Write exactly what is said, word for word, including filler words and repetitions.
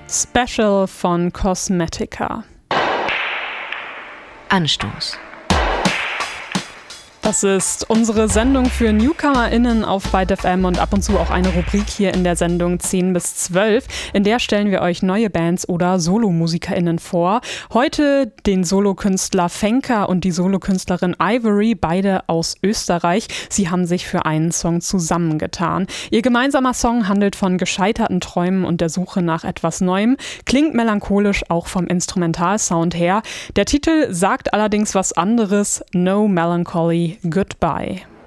Special von Cosmetica. Anstoß. Das ist unsere Sendung für NewcomerInnen auf Byte F M und ab und zu auch eine Rubrik hier in der Sendung zehn bis zwölf. In der stellen wir euch neue Bands oder SolomusikerInnen vor. Heute den Solokünstler Fenker und die Solokünstlerin Ivory, beide aus Österreich. Sie haben sich für einen Song zusammengetan. Ihr gemeinsamer Song handelt von gescheiterten Träumen und der Suche nach etwas Neuem. Klingt melancholisch auch vom Instrumentalsound her. Der Titel sagt allerdings was anderes: No Melancholy, Goodbye.